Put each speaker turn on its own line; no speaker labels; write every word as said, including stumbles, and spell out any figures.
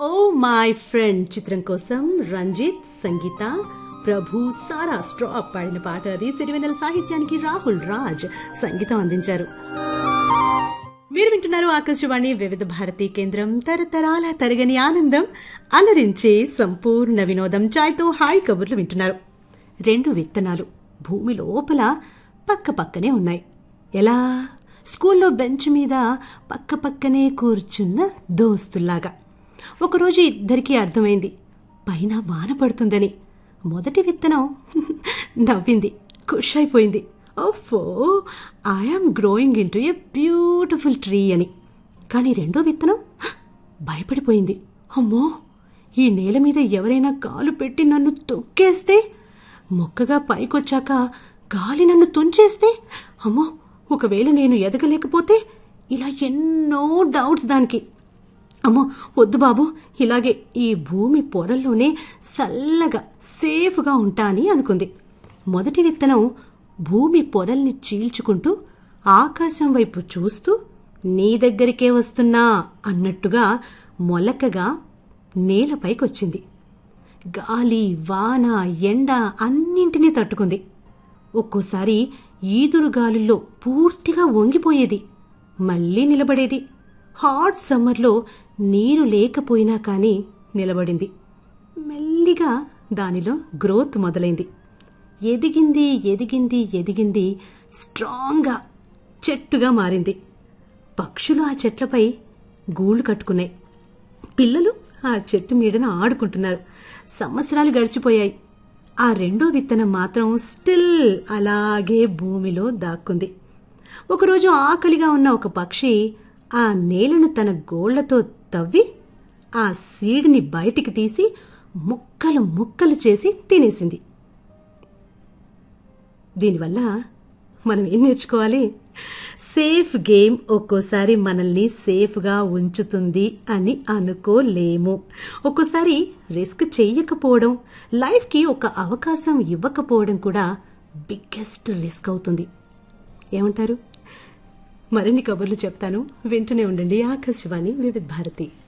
Oh my friend చిత్రం కోసం రంజిత్, సంగీత, ప్రభు, సారా strap పాడిన పాట అది. సిరివెన్నెల సాహిత్యానికి రాహుల్ రాజ్ సంగీతం అందించారు. మీరు వింటున్నారు ఆకాశవాణి వివిధ భారతీ కేంద్రం. తరతరాల తరగని ఆనందం, అలరించే సంపూర్ణ వినోదం. చాయ్తో హాయ్ కబుర్లు వింటున్నారు. రెండు విత్తనాలు భూమి లోపల పక్క పక్కనే ఉన్నాయి. ఎలా? స్కూల్లో బెంచ్ మీద పక్క పక్కనే కూర్చున్న దోస్తుల్లాగా. ఒకరోజు ఇద్దరికీ అర్థమైంది పైన వాన పడుతుందని. మొదటి విత్తనం నవ్వింది, ఖుష్ అయిపోయింది. ఓఫో, I'm growing in to a beautiful tree అని. కానీ రెండో విత్తనం భయపడిపోయింది. అమ్మో, ఈ నేల మీద ఎవరైనా కాలు పెట్టి నన్ను తొక్కేస్తే, మొక్కగా పైకొచ్చాక గాలి నన్ను తుంచేస్తే, అమ్మో ఒకవేళ నేను ఎదగలేకపోతే, ఇలా ఎన్నో డౌట్స్ దానికి. అమ్మో వద్దు బాబు, ఇలాగే ఈ భూమి పొరల్లోనే చల్లగా సేఫ్గా ఉంటా అని అనుకుంది. మొదటి విత్తనం భూమి పొరల్ని చీల్చుకుంటూ ఆకాశం వైపు చూస్తూ నీ దగ్గరికే వస్తున్నా అన్నట్టుగా మొలకగా నేలపైకొచ్చింది. గాలి, వాన, ఎండ అన్నింటినీ తట్టుకుంది. ఒక్కోసారి ఈదురు గాలుల్లో పూర్తిగా వంగిపోయేది, మళ్లీ నిలబడేది. హాట్ సమ్మర్లో నీరు లేకపోయినా కానీ నిలబడింది. మెల్లిగా దానిలో గ్రోత్ మొదలైంది. ఎదిగింది ఎదిగింది ఎదిగింది స్ట్రాంగ్గా చెట్టుగా మారింది. పక్షులు ఆ చెట్లపై గూళ్ళు కట్టుకున్నాయి. పిల్లలు ఆ చెట్టు నీడన ఆడుకుంటున్నారు. సంవత్సరాలు గడిచిపోయాయి. ఆ రెండో విత్తనం మాత్రం స్టిల్ అలాగే భూమిలో దాక్కుంది. ఒకరోజు ఆకలిగా ఉన్న ఒక పక్షి ఆ నేలను తన గోళ్లతో తవ్వి ఆ సీడ్ని బయటికి తీసి ముక్కలు ముక్కలు చేసి తినేసింది. దీనివల్ల మనం ఏం నేర్చుకోవాలి? సేఫ్ గేమ్ ఒక్కోసారి మనల్ని సేఫ్గా ఉంచుతుంది అని అనుకోలేము. ఒక్కోసారి రిస్క్ చెయ్యకపోవడం, లైఫ్కి ఒక అవకాశం ఇవ్వకపోవడం కూడా బిగ్గెస్ట్ రిస్క్ అవుతుంది. ఏమంటారు? మరిన్ని కబుర్లు చెప్తాను, వింటూనే ఉండండి ఆకాశవాణి వివిధ భారతి.